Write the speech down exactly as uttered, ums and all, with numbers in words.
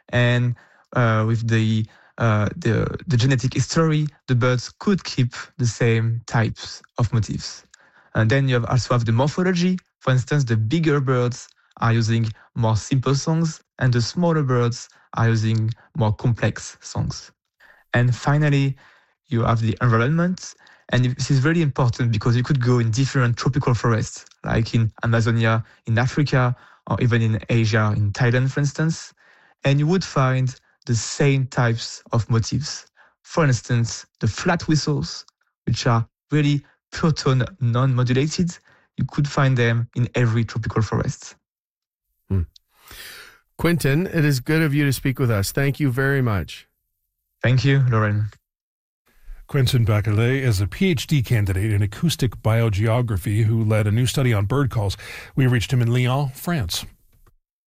And uh, with the, uh, the the genetic history, the birds could keep the same types of motifs. And then you have also have the morphology. For instance, the bigger birds are using more simple songs, and the smaller birds are using more complex songs. And finally, you have the environment. And this is very important because you could go in different tropical forests, like in Amazonia, in Africa, or even in Asia, in Thailand, for instance. And you would find the same types of motifs. For instance, the flat whistles, which are really pure tone non-modulated, you could find them in every tropical forest. Hmm. Quentin, it is good of you to speak with us. Thank you very much. Thank you, Lauren. Quentin Bachelet is a P H D candidate in acoustic biogeography who led a new study on bird calls. We reached him in Lyon, France.